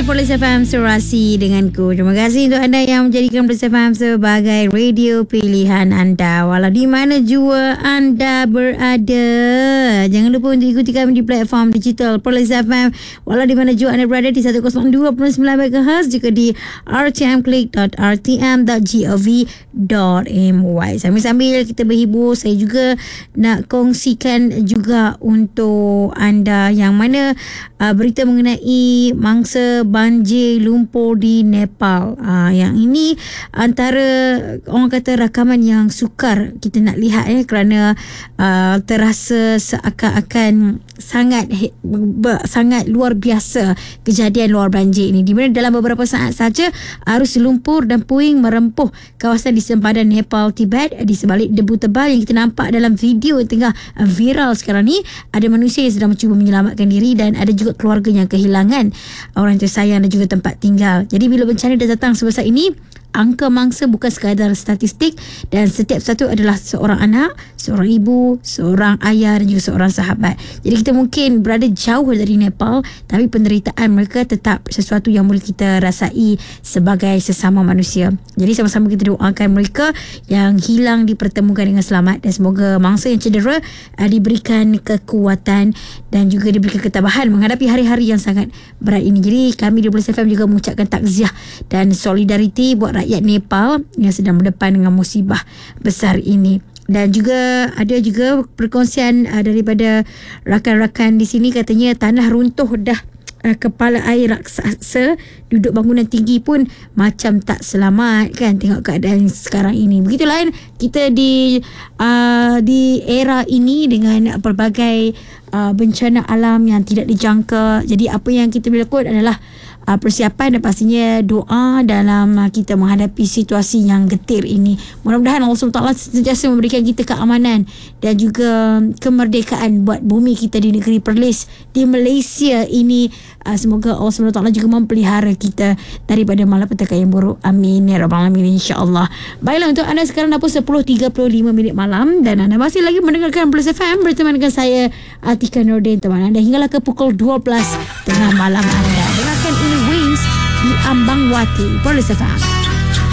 di Polis FM Surasi denganku. Terima kasih untuk anda yang menjadikan Polis FM sebagai radio pilihan anda. Walau di mana jua anda berada, jangan lupa untuk ikuti kami di platform digital Polis FM. Walau di mana jua anda berada, di 102.9 MHz, juga di rtmclick.rtm.gov.my. Sambil-sambil kita berhibur, saya juga nak kongsikan juga untuk anda yang mana berita mengenai mangsa banjir lumpur di Nepal. Yang ini antara orang kata rakaman yang sukar kita nak lihat kerana terasa seakan-akan sangat luar biasa kejadian luar banjir ini, di mana dalam beberapa saat saja arus lumpur dan puing merempuh kawasan di sempadan Nepal Tibet. Di sebalik debu tebal yang kita nampak dalam video yang tengah viral sekarang ni, ada manusia yang sedang mencuba menyelamatkan diri dan ada juga keluarga yang kehilangan orang tersayang dan juga tempat tinggal. Jadi bila bencana dah datang sebesar ini, angka mangsa bukan sekadar statistik, dan setiap satu adalah seorang anak, seorang ibu, seorang ayah dan juga seorang sahabat. Jadi kita mungkin berada jauh dari Nepal, tapi penderitaan mereka tetap sesuatu yang boleh kita rasai sebagai sesama manusia. Jadi sama-sama kita doakan mereka yang hilang dipertemukan dengan selamat, dan semoga mangsa yang cedera diberikan kekuatan dan juga diberikan ketabahan menghadapi hari-hari yang sangat berat ini. Jadi kami di Polis FM juga mengucapkan takziah dan solidariti buat rakyat Nepal yang sedang berdepan dengan musibah besar ini. Dan juga ada juga perkongsian daripada rakan-rakan di sini, katanya tanah runtuh dah kepala air raksasa, duduk bangunan tinggi pun macam tak selamat kan, tengok keadaan sekarang ini. Begitulah kita di era ini dengan pelbagai bencana alam yang tidak dijangka. Jadi apa yang kita boleh lakukan adalah persiapan dan pastinya doa dalam kita menghadapi situasi yang getir ini. Mudah-mudahan Allah SWT sentiasa memberikan kita keamanan dan juga kemerdekaan buat bumi kita di negeri Perlis, di Malaysia ini. Semoga Allah SWT juga memelihara kita daripada malapetaka yang buruk. Amin ya rabbal alamin, insya-Allah. Baiklah, untuk anda sekarang dah pun 10.35 malam dan anda masih lagi mendengarkan Plus FM bersama dengan saya Atika Nordin, teman anda hinggalah ke pukul 12 tengah malam anda. Dengarkan ini Wings di Ambang Wati, Plus FM.